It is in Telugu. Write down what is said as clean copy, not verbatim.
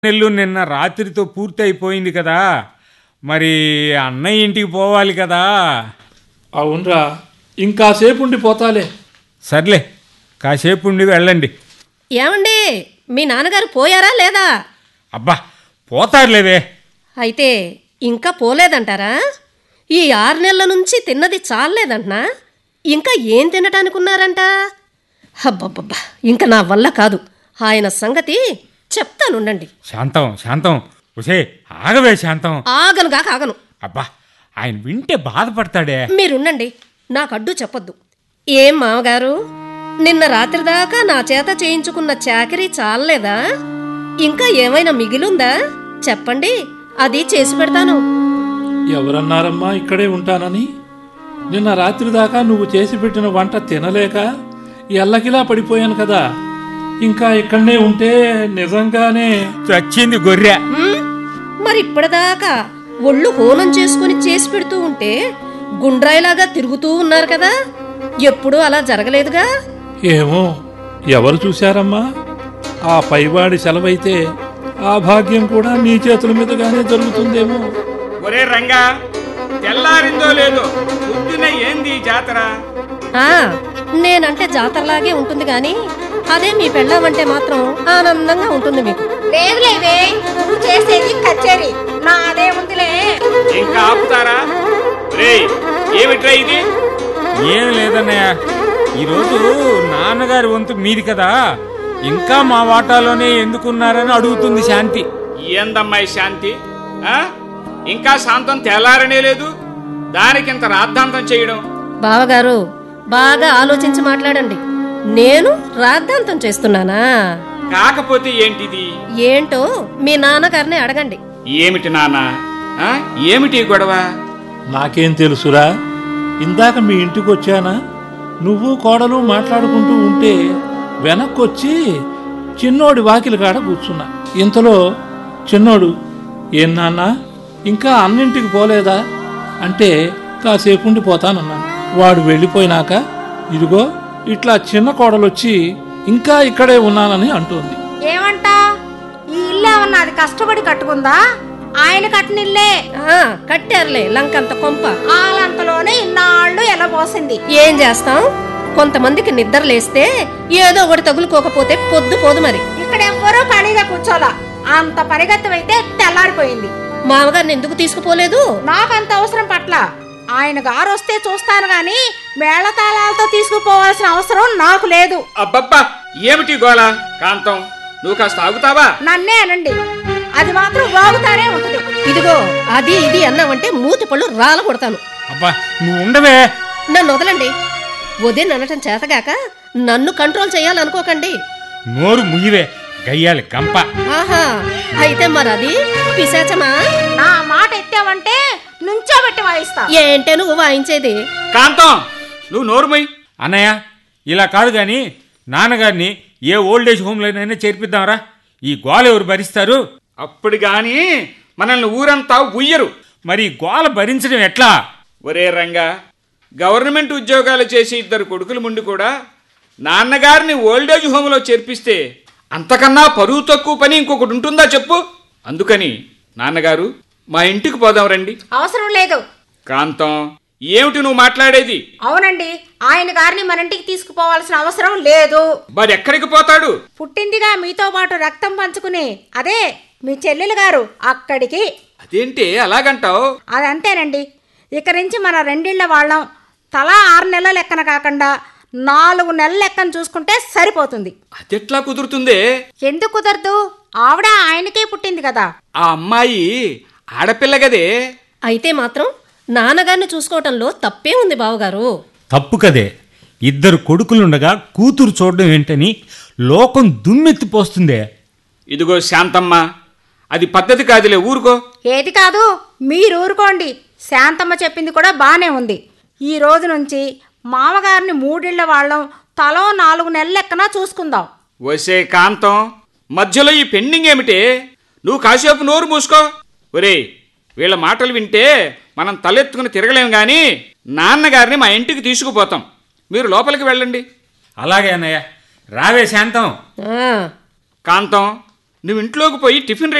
నెల్లు నిన్న రాత్రితో పూర్తి అయిపోయింది కదా, మరి అన్నయ్య ఇంటికి పోవాలి కదా. అవునరా, ఇంకాసేపు ఉండి పోతాలే. సర్లే, కాసేపు ఉండి వెళ్ళండి. ఏమండి, మీ నాన్నగారు పోయారా లేదా? అబ్బా, పోతారులేవే. అయితే ఇంకా పోలేదంటారా? ఈ 6 నెలల నుంచి తిన్నది చాలేదంటనా? ఇంకా ఏం తినటానికి ఉన్నారంట? అబ్బబ్బబ్బా, ఇంకా నా వల్ల కాదు. ఆయన సంగతి చెప్తానుండండి. శాంతం శాంతం, ఉసే ఆగవే శాంతం. ఆగనుగా కాగను. అబ్బా, ఆయన వింటే బాధపడతాడే. మీరుండండి, నాకు అడ్డు చెప్పొద్దు. ఏం మామగారు, నిన్న రాత్రి దాకా నా చేత చేయించుకున్న చాకరీ చాలలేదా? ఇంకా ఏమైనా మిగిలుందా? చెప్పండి, అది చేసి పెడతాను. ఎవరన్నారమ్మా ఇక్కడే ఉంటానని? నిన్న రాత్రి దాకా నువ్వు చేసి పెట్టిన వంట తినలేక ఎల్లకిలా పడిపోయాను కదా. ఇంకా ఇక్కడనే ఉంటే నిజంగానే చచ్చింది గొర్రె. మరి ఇప్పటిదాకా ఒళ్ళు హోనం చేసుకుని చేసి పెడుతూ ఉంటే గుండ్రాయిలాగా తిరుగుతూ ఉన్నారు కదా. ఎప్పుడూ అలా జరగలేదుగా. ఏమో, ఎవరు చూశారమ్మా? ఆ పైవాడి సెలవైతే ఆ భాగ్యం కూడా నీ చేతుల మీదుగానే జరుగుతుందేమో. ఒరే రంగా, తెల్లారిందో లేదో పొద్దున ఏంది జాతర? నేనంటే జాతరలాగే ఉంటుంది గాని అదే మీ పెళ్ళామంటే మాత్రం ఆనందంగా ఉంటుంది మీకు. లేదులేవే, నువ్వు చేసేది కచేరీ, నాదే ఉందిలే. ఇంకా ఆపుతారా? రే, ఏమిట్రా ఇది? ఏం లేదన్నయ్య, ఈరోజు నాన్నగారి వంతు మీది కదా, ఇంకా మా వాటాలోనే ఎందుకున్నారని అడుగుతుంది శాంతి. ఏందమ్మాయి శాంతి? ఇంకా శాంతం తెల్లారనే లేదు, దానికింత రాద్ధాంతం చేయడం? బావగారు, బాగా ఆలోచించి మాట్లాడండి. నేను రాద్ధాంతం చేస్తున్నానా? కాకపోతే ఏంటిది? ఏంటో మీ నాన్నగారిని అడగండి. ఏమిటి నాన్న? ఏమిటి గొడవ? నాకేం తెలుసురా. ఇందాక మీ ఇంటికి వచ్చానా, నువ్వు కోడలు మాట్లాడుకుంటూ ఉంటే వెనక్కొచ్చి చిన్నోడి వాకిలి కాడ కూర్చున్నా. ఇంతలో చిన్నోడు, ఏం నాన్న ఇంకా అన్నింటికి పోలేదా అంటే కాసేపు ఉండి పోతానన్నాను. వాడు వెళ్ళిపోయినాక ఇదిగో ఇట్లా చిన్న కోడలొచ్చి ఇంకా ఇక్కడే ఉన్నానని అంటోంది. ఏమంటా, ఈ ఇల్లు ఏమన్నా అది కష్టపడి కట్టుకుందా? ఆయన కట్టినిల్లే. కట్టారులే లంకంత కొంప. ఆలంతలోనే ఇన్నాళ్ళు ఎలా పోసింది. ఏం చేస్తాం, కొంతమందికి నిద్ర లేస్తే ఏదో ఒకటి తగులుకోకపోతే పొద్దు పోదు. మరి ఇక్కడ ఎవ్వరూ ఖాళీగా కూర్చోలా. అంత పరిగెత్తమైతే తెల్లారిపోయింది. మామగారిని ఎందుకు తీసుకుపోలేదు? నాకంత అవసరం పట్ల. ఆయన గారు వస్తే చూస్తాను గాని మేళతాళాలతో తీసుకుపోవాల్సిన అవసరం నాకు లేదు. అబ్బబ్బా, ఏమిటి గోళ? కాంతం, నువ్వు కాస్త ఆగుతావా? నన్నే అనండి, అది మాత్రం వాగుతానే ఉంటుంది. ఇదిగో అది ఇది అన్నావంటే మూతి పళ్ళు రాల కొడతాను. అబ్బా, నువ్వు ఉండవే. నన్ను వదలండి. వదిన అనటం చేతగాక నన్ను కంట్రోల్ చేయాలనుకోకండి. నోరు ముయ్యవే, గయ్యాలి గంప. ఆహా, అయితే మరది పిశాచమా? నా మాట ఎత్తావంటే నుంచోబెట్టి వాయిస్తా. ఏంటే నువ్వు వాయించేది? కాంతం, నువ్వు నోరుమై. అన్నయ్య, ఇలా కాదు గాని నాన్నగారిని ఏ ఓల్డేజ్ హోమ్లోనైనా చేర్పిద్దాంరా. ఈ గోల ఎవరు భరిస్తారు? అప్పుడు గాని మనల్ని ఊరంతా ఉయ్యరు. మరి గోల భరించడం ఎట్లా? ఒరే రంగా, గవర్నమెంట్ ఉద్యోగాలు చేసి 2 కొడుకులు ముందు కూడా నాన్నగారిని ఓల్డేజ్ హోమ్లో చేర్పిస్తే అంతకన్నా పరువు తక్కువ పని ఇంకొకటి ఉంటుందా చెప్పు? అందుకని నాన్నగారు, మా ఇంటికి పోదాం రండి. అవసరం లేదు. కాంతం, ఏమిటి నువ్వు మాట్లాడేది? అవునండి, ఆయన గారిని మన ఇంటికి తీసుకుపోవాల్సిన అవసరం లేదు. మరి ఎక్కడికి పోతాడు? పుట్టిందిగా మీతో పాటు రక్తం పంచుకుని అదే మీ చెల్లెలు గారు, అక్కడికి. అదేంటి అలాగంటావు? అదంతేనండి. ఇక నుంచి మన రెండిళ్ల వాళ్ళం తలా 6 నెలల లెక్కన కాకుండా 4 నెలల లెక్కన చూసుకుంటే సరిపోతుంది. అదెట్లా కుదురుతుందే? ఎందుకు కుదరదు? ఆవిడ ఆయనకే పుట్టింది కదా. ఆ అమ్మాయి ఆడపిల్ల గదే. అయితే మాత్రం నాన్నగారిని చూసుకోవటంలో తప్పే ఉంది బావగారు. తప్పు కదే. 2 కొడుకులుండగా కూతురు చూడడం ఏంటని లోకం దుమ్మెత్తిపోస్తుందే. ఇదిగో శాంతమ్మ, అది పద్ధతి కాదులే, ఊరుకో. ఏది కాదు, మీరు ఊరుకోండి. శాంతమ్మ చెప్పింది కూడా బానే ఉంది. ఈ రోజు నుంచి మామగారిని 3 ఇళ్ల వాళ్ళం తలో 4 నెలల లెక్కన చూసుకుందాం. వసే కాంతం, మధ్యలో ఈ పెండింగ్ ఏమిటే? నువ్వు కాసేపు నోరు మూసుకో. ఒరే, వీళ్ళ మాటలు వింటే మనం తలెత్తుకుని తిరగలేం గాని నాన్నగారిని మా ఇంటికి తీసుకుపోతాం. మీరు లోపలికి వెళ్ళండి. అలాగే అన్నయ్య, రావే శాంతం. కాంతం, నువ్వు ఇంట్లోకి పోయి టిఫిన్